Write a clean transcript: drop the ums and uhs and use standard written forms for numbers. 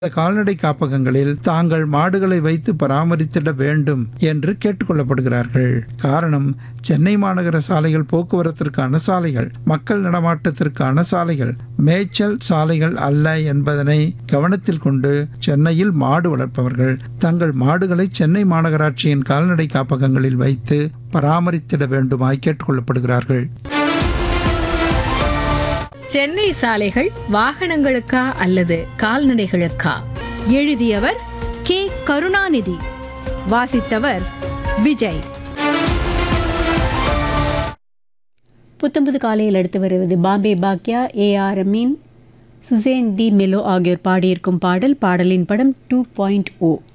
கால்நடை காப்பகங்களில் தாங்கள் மாடுகளை வைத்து பராமரித்திட வேண்டும் என்று கேட்டுக்கொள்ளப்படுகிறார்கள். காரணம், சென்னை மாநகர சாலைகள் போக்குவரத்திற்கான சாலைகள், மக்கள் நடமாட்டத்திற்கான சாலைகள், மேய்ச்சல் சாலைகள் அல்ல என்பதனை கவனத்தில் கொண்டு சென்னையில் மாடு வளர்ப்பவர்கள் தங்கள் மாடுகளை சென்னை மாநகராட்சியின் கால்நடை காப்பகங்களில் வைத்து பராமரித்திட வேண்டுமாய் கேட்டுக்கொள்ளப்படுகிறார்கள். சென்னை சாலைகள் வாகனங்களுக்கா அல்லது கால்நடைகளுக்கா? எழுதியவர் கே. கருணாநிதி. வாசித்தவர் விஜய். புத்தம்புது காலையில் அடுத்து வருவது Bombay Bhagya, A.R.. ரமீன், Suzanne D mellow ஆகியோர் பாடியிருக்கும் பாடல். பாடலின் படம் 2.0.